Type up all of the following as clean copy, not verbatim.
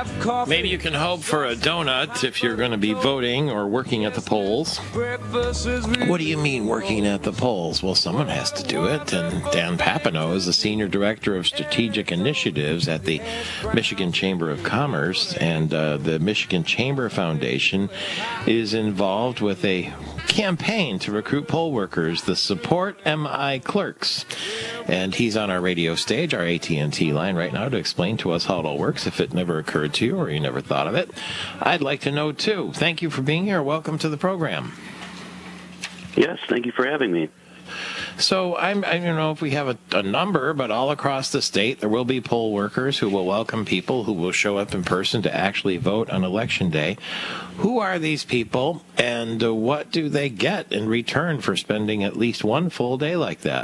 Maybe you can hope for a donut if you're going to be voting or working at the polls. What do you mean working at the polls? Well, someone has to do it, and Dan Papineau is the Senior Director of Strategic Initiatives at the Michigan Chamber of Commerce, and the Michigan Chamber Foundation is involved with a campaign to recruit poll workers, the Support MI Clerks. And he's on our radio stage, our AT&T line right now, to explain to us how it all works if it never occurred to you or you never thought of it. I'd like to know, too. Thank you for being here. Welcome to the program. Yes, thank you for having me. So I don't know if we have a number, but all across the state there will be poll workers who will welcome people who will show up in person to actually vote on Election Day. Who are these people, and what do they get in return for spending at least one full day like that?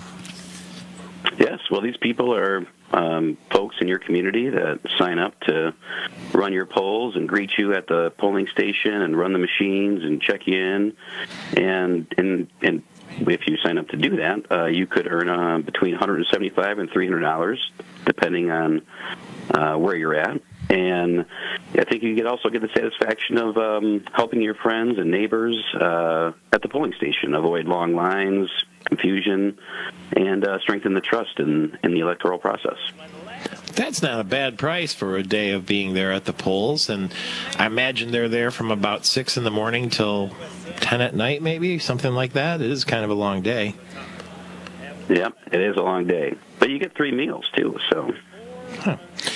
Yes, well, these people are folks in your community that sign up to run your polls and greet you at the polling station and run the machines and check you in. And if you sign up to do that, you could earn between $175 and $300, depending on where you're at. And I think you could also get the satisfaction of helping your friends and neighbors at the polling station avoid long lines, confusion, and strengthen the trust in the electoral process. That's not a bad price for a day of being there at the polls, and I imagine they're there from about 6 in the morning till 10 at night, maybe, something like that. It is kind of a long day. Yeah, it is a long day. But you get 3 meals, too, so... Huh.